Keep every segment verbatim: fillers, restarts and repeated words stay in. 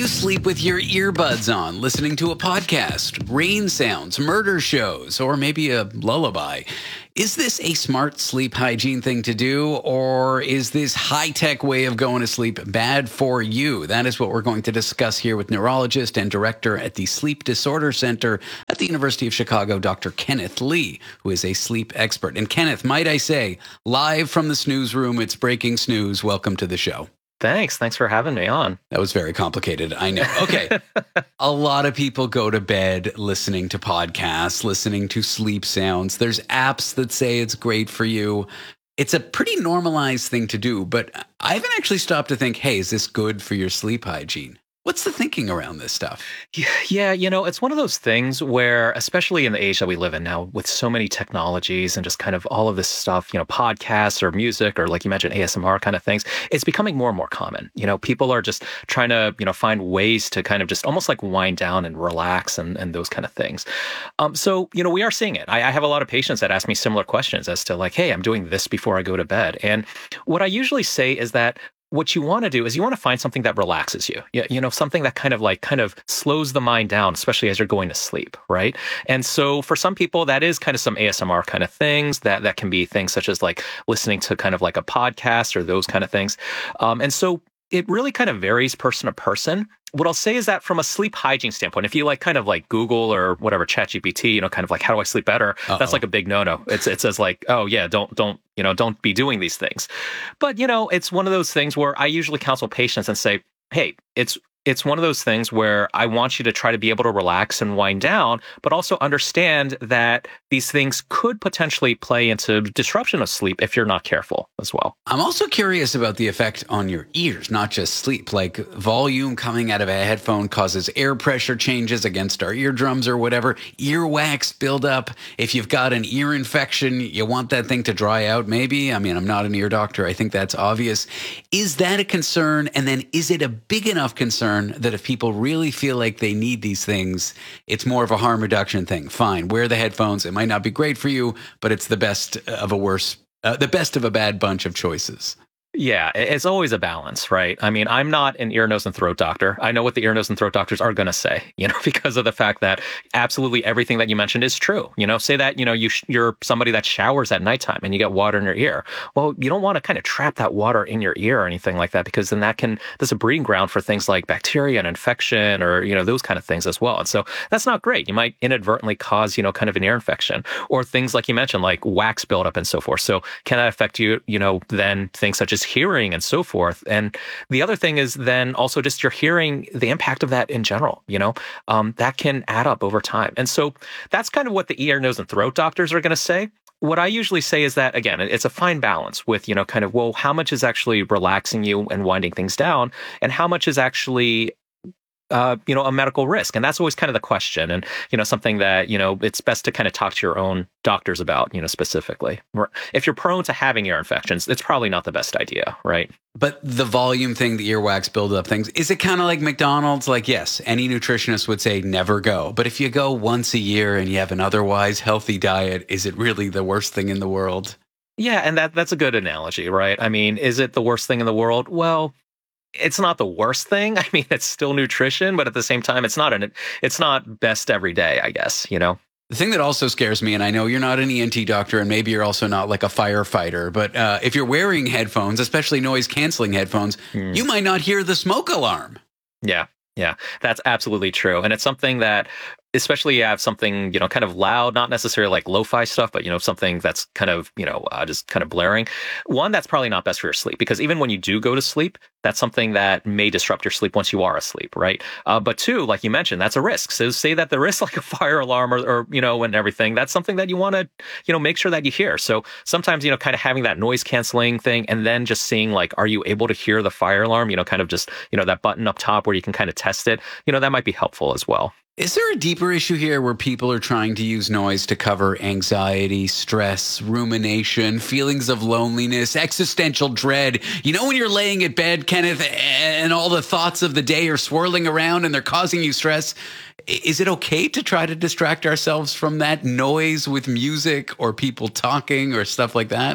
sleep with your earbuds on, listening to a podcast, rain sounds, murder shows, or maybe a lullaby? Is this a smart sleep hygiene thing to do, or is this high-tech way of going to sleep bad for you? That is what we're going to discuss here with neurologist and director at the Sleep Disorder Center at the University of Chicago, Doctor Kenneth Lee, who is a sleep expert. And Kenneth, might I say, live from the snooze room, it's breaking snooze. Welcome to the show. Thanks. Thanks for having me on. That was very complicated. I know. Okay. A lot of people go to bed listening to podcasts, listening to sleep sounds. There's apps that say it's great for you. It's a pretty normalized thing to do, but I haven't actually stopped to think, hey, is this good for your sleep hygiene? What's the thinking around this stuff? Yeah, you know, it's one of those things where, especially in the age that we live in now, with so many technologies and just kind of all of this stuff, you know, podcasts or music or like you mentioned, A S M R kind of things, it's becoming more and more common. You know, people are just trying to, you know, find ways to kind of just almost like wind down and relax and, and those kind of things. Um, so, you know, we are seeing it. I, I have a lot of patients that ask me similar questions as to like, hey, I'm doing this before I go to bed. And what I usually say is that what you want to do is you want to find something that relaxes you. You, you know, something that kind of like kind of slows the mind down, especially as you're going to sleep, right? And so for some people, that is kind of some A S M R kind of things. That that can be things such as like listening to kind of like a podcast or those kind of things. Um, and so it really kind of varies person to person. What I'll say is that from a sleep hygiene standpoint, if you like kind of like Google or whatever, ChatGPT, you know, kind of like, how do I sleep better? Uh-oh. That's like a big no-no. It's, it says like, oh yeah, don't, don't, you know, don't be doing these things. But, you know, it's one of those things where I usually counsel patients and say, hey, it's, it's one of those things where I want you to try to be able to relax and wind down, but also understand that these things could potentially play into disruption of sleep if you're not careful as well. I'm also curious about the effect on your ears, not just sleep. Like volume coming out of a headphone causes air pressure changes against our eardrums or whatever. Earwax buildup. If you've got an ear infection, you want that thing to dry out maybe. I mean, I'm not an ear doctor. I think that's obvious. Is that a concern? And then is it a big enough concern that if people really feel like they need these things, it's more of a harm reduction thing? Fine, wear the headphones. It might not be great for you, but it's the best of a worse, uh, the best of a bad bunch of choices. Yeah, it's always a balance, right? I mean, I'm not an ear, nose, and throat doctor. I know what the ear, nose, and throat doctors are going to say, you know, because of the fact that absolutely everything that you mentioned is true. You know, say that, you know, you sh- you're somebody that showers at nighttime and you get water in your ear. Well, you don't want to kind of trap that water in your ear or anything like that, because then that can, that's a breeding ground for things like bacteria and infection or, you know, those kind of things as well. And so that's not great. You might inadvertently cause, you know, kind of an ear infection or things like you mentioned, like wax buildup and so forth. So can that affect you, you know, then things such as hearing and so forth. And the other thing is then also just your hearing, the impact of that in general, you know, um, that can add up over time. And so that's kind of what the ear, nose, and throat doctors are going to say. What I usually say is that, again, it's a fine balance with, you know, kind of, well, how much is actually relaxing you and winding things down, and how much is actually Uh, you know, a medical risk. And that's always kind of the question. And, you know, something that, you know, it's best to kind of talk to your own doctors about, you know, specifically. If you're prone to having ear infections, it's probably not the best idea, right? But the volume thing, the earwax buildup things, is it kind of like McDonald's? Like, yes, any nutritionist would say never go. But if you go once a year and you have an otherwise healthy diet, is it really the worst thing in the world? Yeah, and that that's a good analogy, right? I mean, is it the worst thing in the world? Well, it's not the worst thing. I mean, it's still nutrition, but at the same time, it's not an, it's not best every day, I guess, you know? The thing that also scares me, and I know you're not an E N T doctor, and maybe you're also not like a firefighter, but uh, if you're wearing headphones, especially noise canceling headphones, mm. you might not hear the smoke alarm. Yeah. Yeah, that's absolutely true. And it's something that, especially you have something, you know, kind of loud, not necessarily like lo-fi stuff, but, you know, something that's kind of, you know, uh, just kind of blaring. One, that's probably not best for your sleep, because even when you do go to sleep, that's something that may disrupt your sleep once you are asleep, right? Uh, but two, like you mentioned, that's a risk. So say that there is like a fire alarm or, or you know, and everything, that's something that you want to, you know, make sure that you hear. So sometimes, you know, kind of having that noise canceling thing and then just seeing like, are you able to hear the fire alarm? You know, kind of just, you know, that button up top where you can kind of test it, you know, that might be helpful as well. Is there a deeper issue here where people are trying to use noise to cover anxiety, stress, rumination, feelings of loneliness, existential dread? You know, when you're laying in bed, Kenneth, and all the thoughts of the day are swirling around and they're causing you stress. Is it okay to try to distract ourselves from that noise with music or people talking or stuff like that?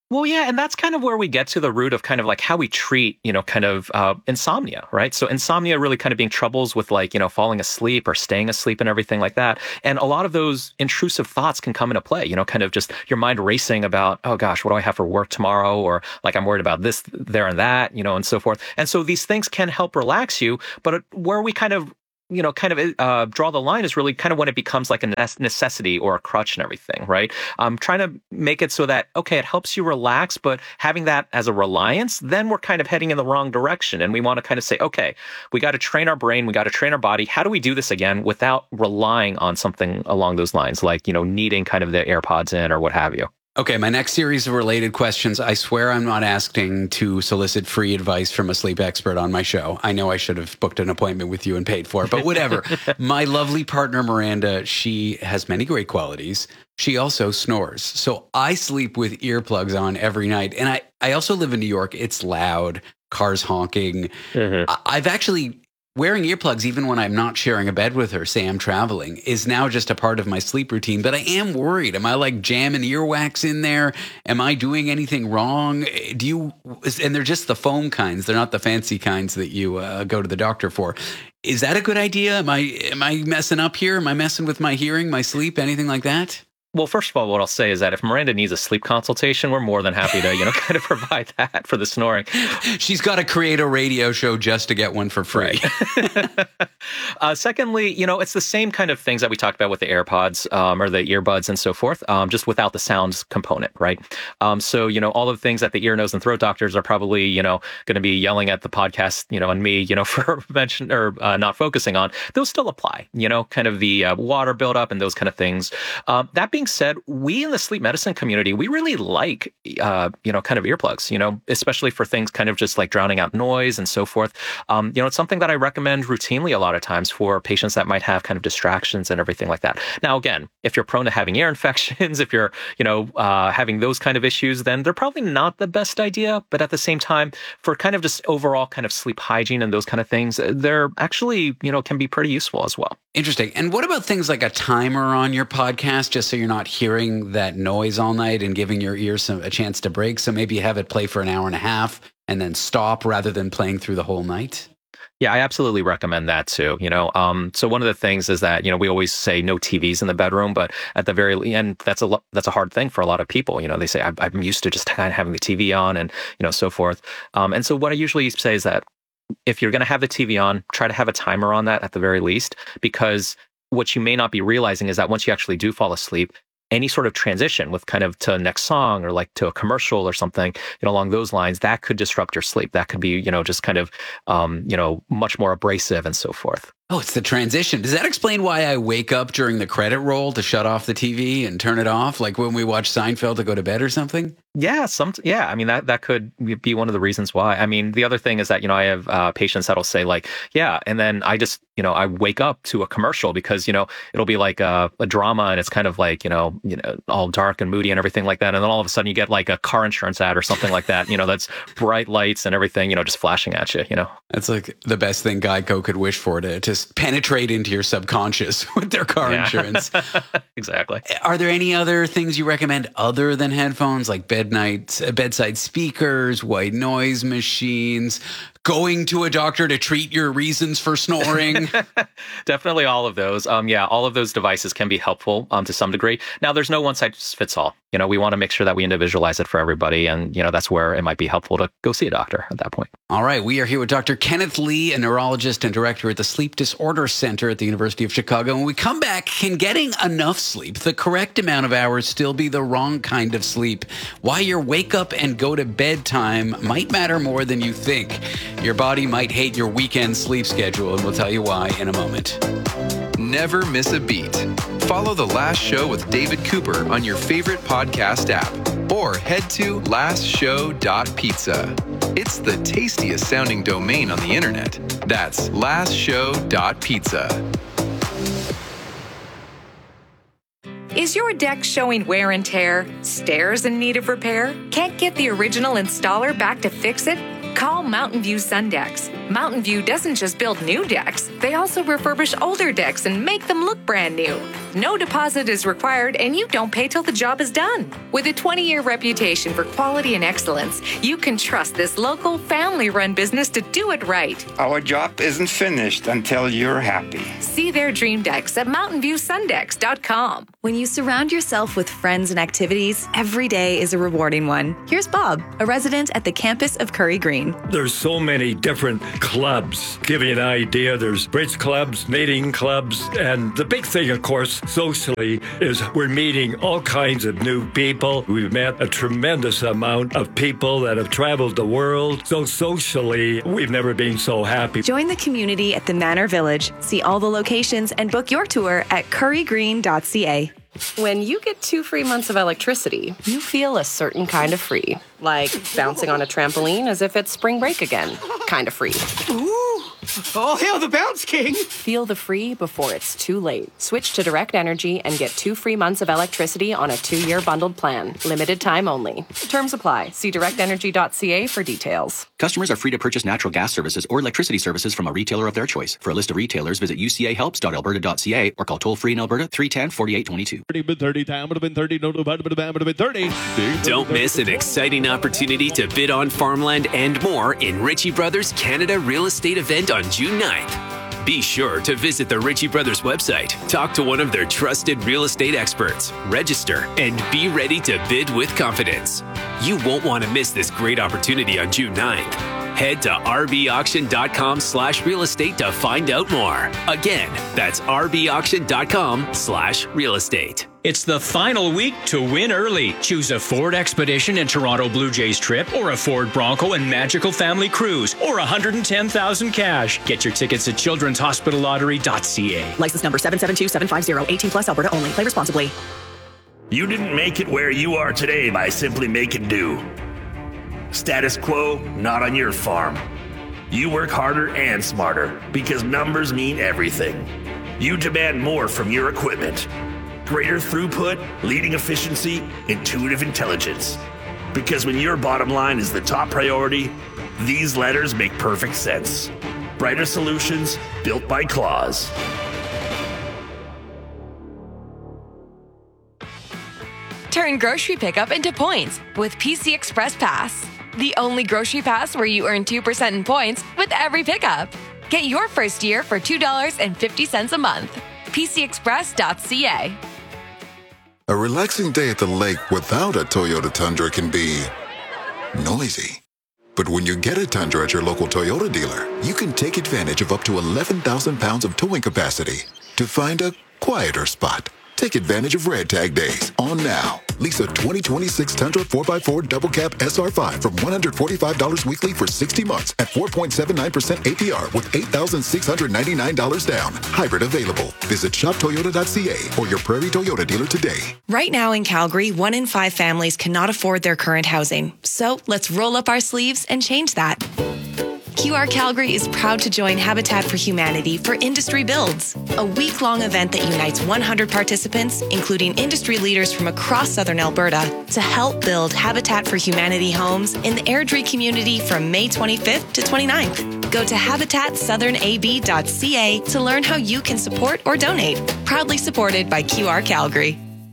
Well, yeah, and that's kind of where we get to the root of kind of like how we treat, you know, kind of uh, insomnia, right? So insomnia really kind of being troubles with like, you know, falling asleep or staying asleep and everything like that. And a lot of those intrusive thoughts can come into play, you know, kind of just your mind racing about, oh gosh, what do I have for work tomorrow? Or like, I'm worried about this, there, and that, you know, and so forth. And so these things can help relax you, but where we kind of you know, kind of uh, draw the line is really kind of when it becomes like a necessity or a crutch and everything, right? Um, trying to make it so that, okay, it helps you relax, but having that as a reliance, then we're kind of heading in the wrong direction. And we want to kind of say, okay, we got to train our brain, we got to train our body. How do we do this again without relying on something along those lines, like, you know, needing kind of the AirPods in or what have you? Okay, my next series of related questions. I swear I'm not asking to solicit free advice from a sleep expert on my show. I know I should have booked an appointment with you and paid for it, but whatever. My lovely partner, Miranda, she has many great qualities. She also snores. So I sleep with earplugs on every night. And I, I also live in New York. It's loud, cars honking. Mm-hmm. I've actually... Wearing earplugs, even when I'm not sharing a bed with her, say I'm traveling, is now just a part of my sleep routine. But I am worried. Am I like jamming earwax in there? Am I doing anything wrong? Do you, and they're just the foam kinds. They're not the fancy kinds that you uh, go to the doctor for. Is that a good idea? Am I, am I messing up here? Am I messing with my hearing, my sleep, anything like that? Well, first of all, what I'll say is that if Miranda needs a sleep consultation, we're more than happy to, you know, kind of provide that for the snoring. She's got to create a radio show just to get one for free. Right. uh, secondly, you know, it's the same kind of things that we talked about with the AirPods um, or the earbuds and so forth, um, just without the sounds component, right? Um, so, you know, all of the things that the ear, nose, and throat doctors are probably, you know, going to be yelling at the podcast, you know, and me, you know, for mention or uh, not focusing on, those still apply, you know, kind of the uh, water buildup and those kind of things. Um, that being said, we in the sleep medicine community, we really like, uh, you know, kind of earplugs, you know, especially for things kind of just like drowning out noise and so forth. Um, you know, it's something that I recommend routinely a lot of times for patients that might have kind of distractions and everything like that. Now, again, if you're prone to having ear infections, if you're, you know, uh, having those kind of issues, then they're probably not the best idea. But at the same time, for kind of just overall kind of sleep hygiene and those kind of things, they're actually, you know, can be pretty useful as well. Interesting. And what about things like a timer on your podcast, just so you're not hearing that noise all night and giving your ears some, a chance to break? So maybe you have it play for an hour and a half and then stop rather than playing through the whole night? Yeah, I absolutely recommend that too. You know, um, so one of the things is that, you know, we always say no T Vs in the bedroom, but at the very end, that's a lo- that's a hard thing for a lot of people. You know, they say I'm, I'm used to just kind of having the T V on and, you know, so forth. Um, and so what I usually say is that if you're going to have the T V on, try to have a timer on that at the very least, because what you may not be realizing is that once you actually do fall asleep, any sort of transition with kind of to a next song or like to a commercial or something, you know, along those lines, that could disrupt your sleep. That could be, you know, just kind of, um, you know, much more abrasive and so forth. Oh, it's the transition. Does that explain why I wake up during the credit roll to shut off the T V and turn it off? Like when we watch Seinfeld to go to bed or something? Yeah, some, yeah. I mean, that, that could be one of the reasons why. I mean, the other thing is that, you know, I have uh, patients that'll say like, yeah, and then I just, you know, I wake up to a commercial because, you know, it'll be like a, a drama and it's kind of like, you know, you know, all dark and moody and everything like that. And then all of a sudden you get like a car insurance ad or something like that, you know, that's bright lights and everything, you know, just flashing at you, you know. That's like the best thing Geico could wish for, to just penetrate into your subconscious with their car yeah. insurance. Exactly. Are there any other things you recommend other than headphones, like bed nights, bedside speakers, white noise machines, going to a doctor to treat your reasons for snoring? Definitely all of those. Um, yeah, all of those devices can be helpful um, to some degree. Now, there's no one size fits all. You know, we want to make sure that we individualize it for everybody. And, you know, that's where it might be helpful to go see a doctor at that point. All right. We are here with Doctor Kenneth Lee, a neurologist and director at the Sleep Disorder Center at the University of Chicago. When we come back, can getting enough sleep, the correct amount of hours, still be the wrong kind of sleep? Why your wake up and go to bed time might matter more than you think. Your body might hate your weekend sleep schedule, and we'll tell you why in a moment. Never miss a beat. Follow The Last Show with David Cooper on your favorite podcast app, or head to last show dot pizza. It's the tastiest sounding domain on the internet. That's last show dot pizza. Is your deck showing wear and tear? Stairs in need of repair? Can't get the original installer back to fix it? Call Mountain View Sun Decks. Mountain View doesn't just build new decks, they also refurbish older decks and make them look brand new. No deposit is required and you don't pay till the job is done. With a twenty-year reputation for quality and excellence, you can trust this local family-run business to do it right. Our job isn't finished until you're happy. See their dream decks at mountain view sun decks dot com. When you surround yourself with friends and activities, every day is a rewarding one. Here's Bob, a resident at the campus of Curry Green. There's so many different clubs. Give you an idea, there's bridge clubs, knitting clubs, and the big thing, of course, socially, is we're meeting all kinds of new people. We've met a tremendous amount of people that have traveled the world. So socially, we've never been so happy. Join the community at the Manor Village. See all the locations and book your tour at curry green dot c a. When you get two free months of electricity, you feel a certain kind of free. Like bouncing on a trampoline as if it's spring break again. Kind of free. Ooh! All hail the Bounce King! Feel the free before it's too late. Switch to Direct Energy and get two free months of electricity on a two-year bundled plan. Limited time only. Terms apply. See direct energy dot c a for details. Customers are free to purchase natural gas services or electricity services from a retailer of their choice. For a list of retailers, visit u c a helps dot alberta dot c a or call toll-free in Alberta three one zero, four eight two two. thirty time would have been thirty, no, no, would have been thirty. Don't miss an exciting opportunity to bid on farmland and more in Ritchie Brothers Canada Real Estate event on June ninth. Be sure to visit the Ritchie Brothers website, talk to one of their trusted real estate experts, register, and be ready to bid with confidence. You won't want to miss this great opportunity on June ninth. Head to r b auction dot com slash real estate to find out more. Again, that's r b auction dot com slash real estate. It's the final week to win early. Choose a Ford Expedition and Toronto Blue Jays trip, or a Ford Bronco and Magical Family Cruise, or one hundred ten thousand cash. Get your tickets at children's hospital lottery dot c a. License number seven seven two seven five zero, eighteen plus, Alberta only. Play responsibly. You didn't make it where you are today by simply making do. Status quo, not on your farm. You work harder and smarter because numbers mean everything. You demand more from your equipment. Greater throughput, leading efficiency, intuitive intelligence. Because when your bottom line is the top priority, these letters make perfect sense. Brighter solutions built by Claus. Turn grocery pickup into points with P C Express Pass. The only grocery pass where you earn two percent in points with every pickup. Get your first year for two dollars and fifty cents a month. p c express dot c a. A relaxing day at the lake without a Toyota Tundra can be noisy. But when you get a Tundra at your local Toyota dealer, you can take advantage of up to eleven thousand pounds of towing capacity to find a quieter spot. Take advantage of Red Tag Days on now. Lease a twenty twenty-six Tundra four by four Double Cab S R five from one hundred forty-five dollars weekly for sixty months at four point seven nine percent A P R with eight thousand six hundred ninety-nine dollars down. Hybrid available. Visit shop toyota dot c a or your Prairie Toyota dealer today. Right now in Calgary, one in five families cannot afford their current housing. So let's roll up our sleeves and change that. Q R Calgary is proud to join Habitat for Humanity for Industry Builds, a week-long event that unites one hundred participants, including industry leaders from across southern Alberta, to help build Habitat for Humanity homes in the Airdrie community from May twenty-fifth to twenty-ninth. Go to habitat southern a b dot c a to learn how you can support or donate. Proudly supported by Q R Calgary.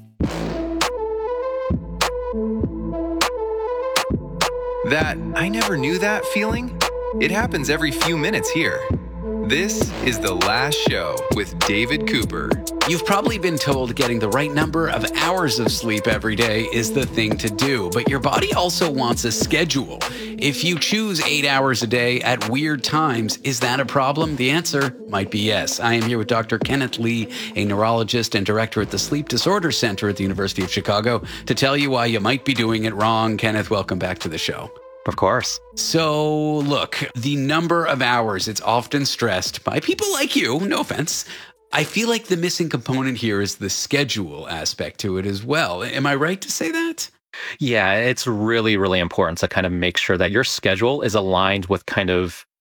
That I never knew that feeling? It happens every few minutes here. This is The Last Show with David Cooper. You've probably been told getting the right number of hours of sleep every day is the thing to do, but your body also wants a schedule. If you choose eight hours a day at weird times, is that a problem? The answer might be yes. I am here with Doctor Kenneth Lee, a neurologist and director at the Sleep Disorder Center at the University of Chicago, to tell you why you might be doing it wrong. Kenneth, welcome back to the show. Of course. So, look, the number of hours, it's often stressed by people like you, no offense. I feel like the missing component here is the schedule aspect to it as well. Am I right to say that? Yeah, it's really, really important to kind of make sure that your schedule is aligned with kind of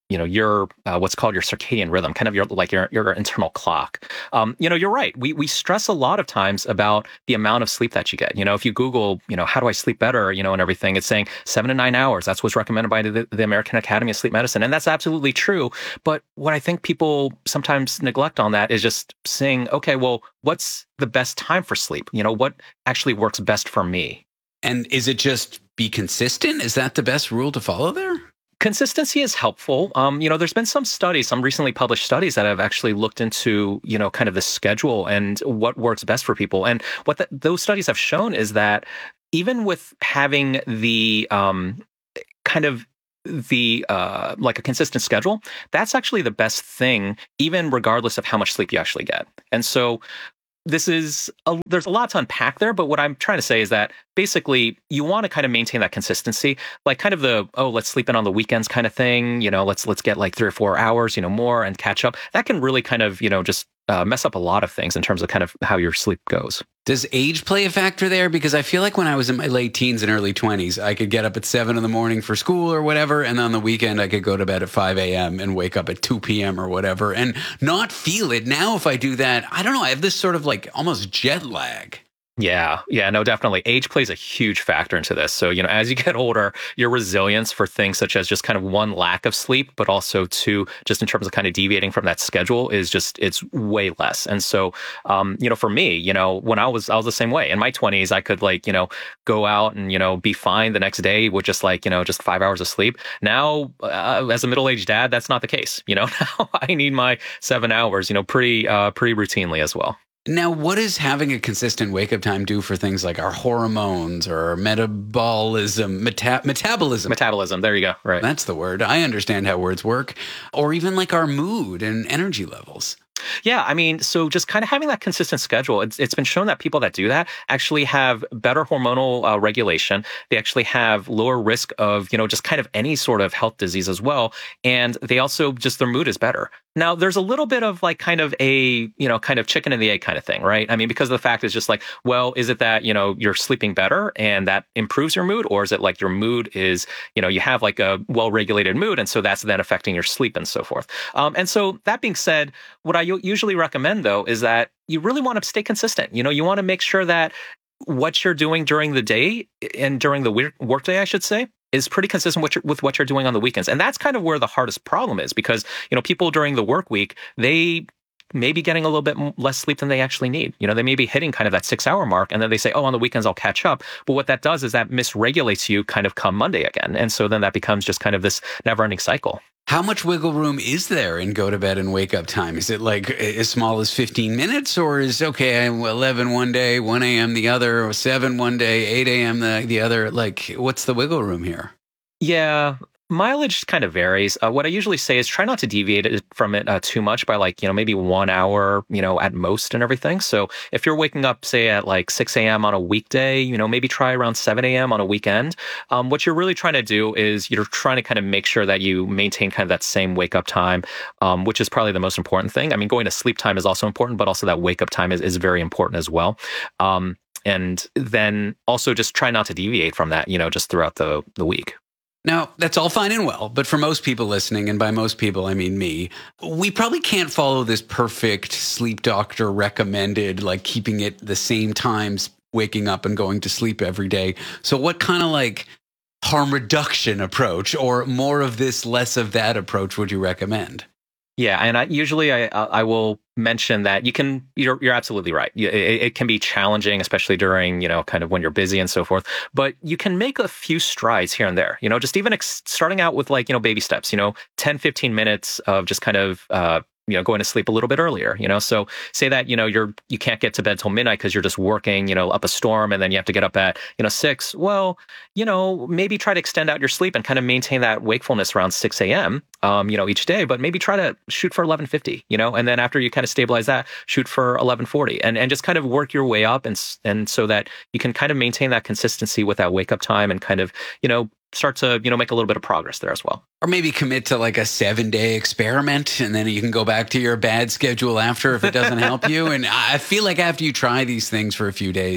you know, your uh, what's called your circadian rhythm, kind of your like your your internal clock. Um, you know, you're right. We we stress a lot of times about the amount of sleep that you get. You know, if you Google, you know, how do I sleep better, you know, and everything, it's saying seven to nine hours. That's what's recommended by the, the American Academy of Sleep Medicine, and that's absolutely true. But what I think people sometimes neglect on that is just saying, okay, well, what's the best time for sleep? You know, what actually works best for me? And is it just be consistent? Is that the best rule to follow there? Consistency is helpful. Um, you know, there's been some studies, some recently published studies that have actually looked into, you know, kind of the schedule and what works best for people. And what the, those studies have shown is that even with having the um, kind of the uh, like a consistent schedule, that's actually the best thing, even regardless of how much sleep you actually get. And so this is, a, there's a lot to unpack there, but what I'm trying to say is that basically you want to kind of maintain that consistency, like kind of the, oh, let's sleep in on the weekends kind of thing, you know, let's, let's get like three or four hours, you know, more and catch up. That can really kind of, you know, just uh, mess up a lot of things in terms of kind of how your sleep goes. Does age play a factor there? Because I feel like when I was in my late teens and early twenties, I could get up at seven in the morning for school or whatever. And on the weekend, I could go to bed at five a.m. and wake up at two p.m. or whatever and not feel it. Now, if I do that, I don't know, I have this sort of like almost jet lag. Yeah, yeah, no, definitely. Age plays a huge factor into this. So, you know, as you get older, your resilience for things such as just kind of one, lack of sleep, but also two, just in terms of kind of deviating from that schedule is just, it's way less. And so, um, you know, for me, you know, when I was, I was the same way. In my twenties, I could like, you know, go out and, you know, be fine the next day with just like, you know, just five hours of sleep. Now, uh, as a middle-aged dad, that's not the case. You know, now I need my seven hours, you know, pretty, uh, pretty routinely as well. Now, what does having a consistent wake-up time do for things like our hormones or our metabolism, meta- metabolism? Metabolism, there you go, right. That's the word. I understand how words work. Or even like our mood and energy levels. Yeah, I mean, so just kind of having that consistent schedule, it's, it's been shown that people that do that actually have better hormonal uh, regulation. They actually have lower risk of, you know, just kind of any sort of health disease as well. And they also just, their mood is better. Now, there's a little bit of like kind of a, you know, kind of chicken and the egg kind of thing, right? I mean, because the fact is just like, well, is it that, you know, you're sleeping better and that improves your mood? Or is it like your mood is, you know, you have like a well-regulated mood and so that's then affecting your sleep and so forth. Um, and so that being said, what I usually recommend though is that you really want to stay consistent. You know, you want to make sure that what you're doing during the day and during the workday, I should say, is pretty consistent with, your, with what you're doing on the weekends. And that's kind of where the hardest problem is because, you know, people during the work week, they may be getting a little bit less sleep than they actually need. You know, they may be hitting kind of that six hour mark and then they say, oh, on the weekends, I'll catch up. But what that does is that misregulates you kind of come Monday again. And so then that becomes just kind of this never ending cycle. How much wiggle room is there in go to bed and wake up time? Is it like as small as fifteen minutes or is, okay, I'm eleven one day, one a.m. the other, or seven one day, eight a.m. the, the other? Like, what's the wiggle room here? Yeah. Mileage kind of varies. Uh, what I usually say is try not to deviate it from it uh, too much by like, you know, maybe one hour, you know, at most and everything. So if you're waking up, say at like six a.m. on a weekday, you know, maybe try around seven a.m. on a weekend. Um, what you're really trying to do is you're trying to kind of make sure that you maintain kind of that same wake up time, um, which is probably the most important thing. I mean, going to sleep time is also important, but also that wake up time is, is very important as well. Um, and then also just try not to deviate from that, you know, just throughout the, the week. Now, that's all fine and well, but for most people listening, and by most people, I mean me, we probably can't follow this perfect sleep doctor recommended, like keeping it the same times, waking up and going to sleep every day. So what kind of like harm reduction approach or more of this, less of that approach would you recommend? Yeah, and I, usually I I will mention that you can, you're you're absolutely right. It, it can be challenging, especially during, you know, kind of when you're busy and so forth, but you can make a few strides here and there, you know, just even ex- starting out with like, you know, baby steps, you know, ten, fifteen minutes of just kind of, uh, you know, going to sleep a little bit earlier, you know, so say that, you know, you're, you can't get to bed till midnight because you're just working, you know, up a storm and then you have to get up at, you know, six. Well, you know, maybe try to extend out your sleep and kind of maintain that wakefulness around six a.m., um, you know, each day, but maybe try to shoot for eleven fifty, you know, and then after you kind of stabilize that, shoot for eleven forty and, and just kind of work your way up and, and so that you can kind of maintain that consistency with that wake up time and kind of, you know, start to, you know, make a little bit of progress there as well. Or maybe commit to like a seven day experiment and then you can go back to your bad schedule after if it doesn't help you. And I feel like after you try these things for a few days,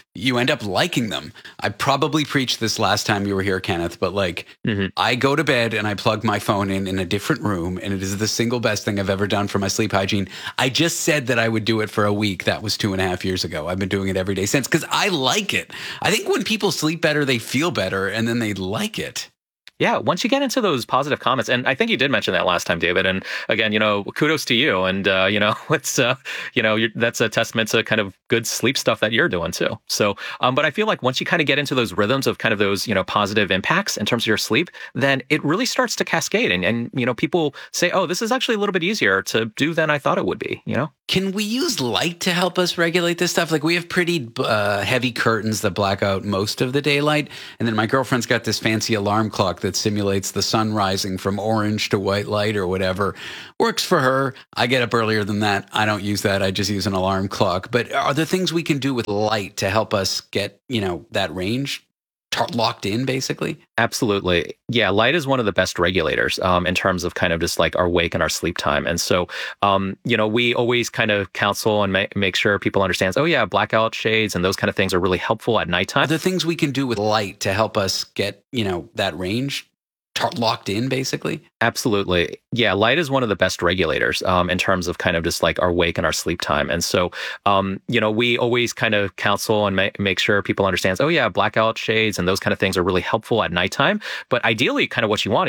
you end up liking them. I probably preached this last time you were here, Kenneth, but like mm-hmm. I go to bed and I plug my phone in in a different room, and it is the single best thing I've ever done for my sleep hygiene. I just said that I would do it for a week. That was two and a half years ago. I've been doing it every day since because I like it. I think when people sleep better, they feel better, and then they like it. Yeah, once you get into those positive comments, and I think you did mention that last time, David. And again, you know, kudos to you. And uh, you know, it's uh, you know, you're, that's a testament to kind of good sleep stuff that you're doing too. So, um, but I feel like once you kind of get into those rhythms of kind of those, you know, positive impacts in terms of your sleep, then it really starts to cascade. And and you know, people say, oh, this is actually a little bit easier to do than I thought it would be. You know, can we use light to help us regulate this stuff? Like we have pretty uh, heavy curtains that black out most of the daylight, and then my girlfriend's got this fancy alarm clock that simulates the sun rising from orange to white light or whatever. Works for her. I get up earlier than that. I don't use that. I just use an alarm clock. But are there things we can do with light to help us get, you know, that range t- locked in, basically? Absolutely. Yeah, light is one of the best regulators um, in terms of kind of just like our wake and our sleep time. And so, um, you know, we always kind of counsel and ma- make sure people understand, oh yeah, blackout shades and those kind of things are really helpful at nighttime. Are there things we can do with light to help us get, you know, that range locked in, basically? Absolutely. Yeah, light is one of the best regulators um, in terms of kind of just like our wake and our sleep time. And so, um, you know, we always kind of counsel and ma- make sure people understand, oh yeah, blackout shades and those kind of things are really helpful at nighttime. But ideally, kind of what you want